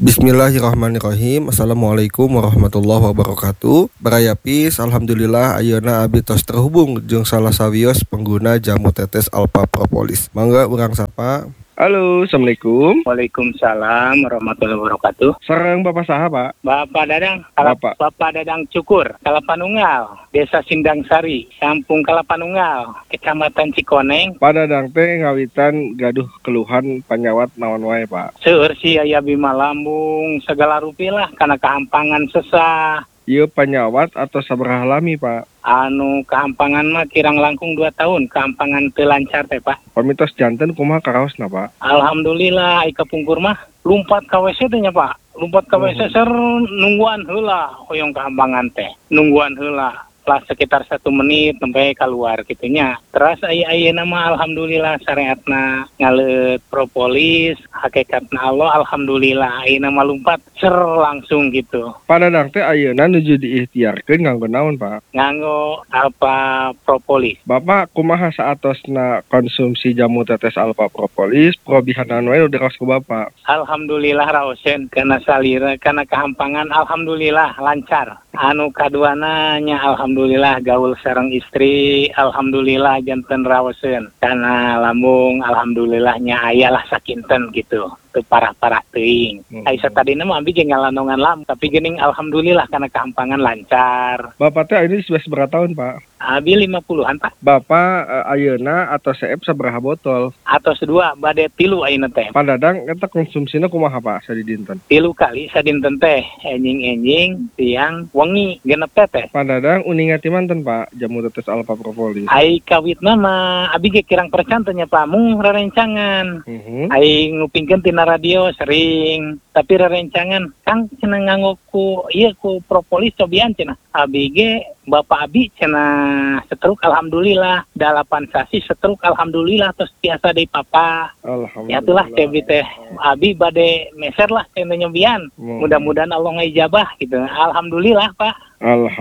Bismillahirrahmanirrahim. Assalamualaikum warahmatullahi wabarakatuh. Barayapis, alhamdulillah ayeuna abdi tos terhubung jeung salah sawios pengguna jamu tetes Alpha Propolis. Mangga urang sapa. Halo, assalamualaikum. Waalaikumsalam warahmatullahi wabarakatuh. Sareng Bapak saha, Pak? Bapak Dadang, Bapak Dadang Cukur, Kalapanunggal, Desa Sindang Sari, Kampung Kalapanunggal, Kecamatan Cikoneng. Pak Dadang teh ngawitan gaduh keluhan panyawat naon wae, Pak? Seueur si aya bima lambung, segala rupi lah kana kahampangan sesah. Ieu panyawat atau sabaraha lami, Pak? Kahampangan mah kirang langkung 2 tahun, kahampangan teu lancar teh, Pak. Pamitos janten kumaha karaosna, Pak? Alhamdulillah, ai kapungkur mah lumpat ka WC teh nya, Pak. Lumpat ka WC ser nungguan heula hoyong kahampangan teh. Nungguan heula. Lah sekitar 1 menit sampai keluar gitunya. Terus ayeuna mah alhamdulillah syariatna ngaleut propolis, hakikatna Allah alhamdulillah ayeuna mah lumpat ser langsung gitu. Pak Dadang teh ayeuna nuju diikhtiarkeun nganggo naon, Pak? Nganggo Alpha Propolis. Bapak kumaha saatosna konsumsi jamu tetes Alpha Propolis, probihanan wae udah kaos ku Bapak. Alhamdulillah raoseun kana salira kana kahampangan alhamdulillah lancar. Kaduana nya alhamdulillah gaul sareng istri, alhamdulillah janten raoseun. Kana lambung alhamdulillahnya ayalah sakinten gitu. Teu parah-parah teuing. Ai satadina mah abi jeung ngalanongan lambung, tapi geuning alhamdulillah kana kahampangan lancar. Bapak teh ini sudah seberapa tahun, Pak? Abi 50-an, Pak. Bapak ayeuna atau seep sabaraha botol? Atos 2 bade 3 ayeuna teh. Pak Dadang eta konsumsina kumaha, Pak, sadinten? 3 kali sadinten teh, enjing-enjing, siang, wengi, genep teh. Pak Dadang uninga ti manten, Pak, jamu tetes Alpha Propolis? Ai kawitna mah abi ge kirang percan teh nya, Pak, mung rerencangan. Ai ngupingkeun tina radio sering, tapi rerencangan Kang cenah nganggo ku propolis cobian cenah. Abi ge Bapak abi cenah setruk alhamdulillah, 8 sasi setruk alhamdulillah terus biasa deui papa. Alhamdulillah. Ya itulah teh abi bade meser lah cenah nyobian. Mudah-mudahan Allah ngijabah gitu. Alhamdulillah, Pak.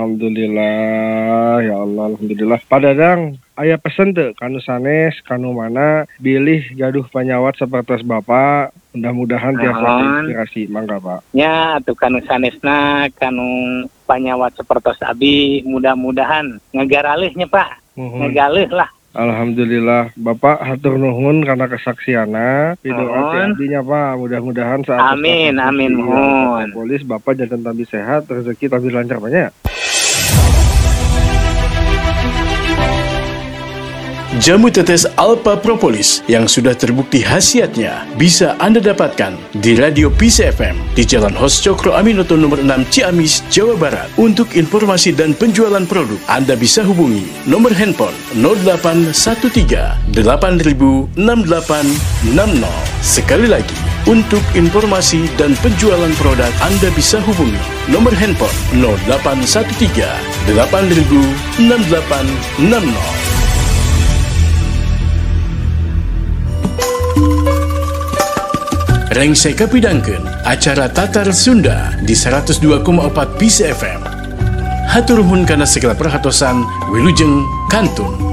Alhamdulillah, ya Allah, alhamdulillah. Pak Dadang, aya pesen teu kanu sanes, kanu mana bilih gaduh panyawat sapertos Bapak, mudah-mudahan tiasa inspirasi. Mangga, Pak. Nya atuh kanu sanesna, kanu panyawat sapertos abi, mudah-mudahan ngegaralihnya, Pak. Ngegalih lah. Alhamdulillah, Bapak hatur nuhun karena kesaksiana. Pidoa abdinya, Pak. Mudah-mudahan saat amin mohon. Polis Bapak jangan tambah sehat, rezeki tambah lancar banyak. Jamu tetes Alpha Propolis yang sudah terbukti khasiatnya bisa Anda dapatkan di Radio Peace FM di Jalan Hos Cokro Aminoto nomor 6 Ciamis, Jawa Barat. Untuk informasi dan penjualan produk, Anda bisa hubungi nomor handphone 0813 8000 6860. Sekali lagi, untuk informasi dan penjualan produk, Anda bisa hubungi nomor handphone 0813 8000 6860. Rengsek kapidangkeun acara Tatar Sunda di 102,4 Peace FM. Hatur nuhun kana segala perhatosan, wilujeng kantun.